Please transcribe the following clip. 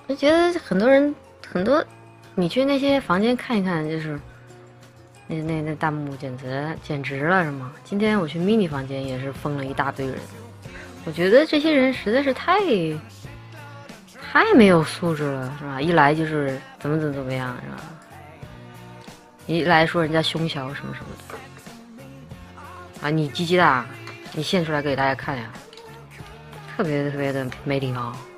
就觉得很多人很多，你去那些房间看一看，就是那弹幕简直了，是吗？今天我去 mini 房间也是封了一大堆人，我觉得这些人实在是太没有素质了，是吧？一来就是怎么样，是吧？一来说人家胸小什么什么的，啊，你鸡鸡大，你现出来给大家看呀，特别的没礼貌。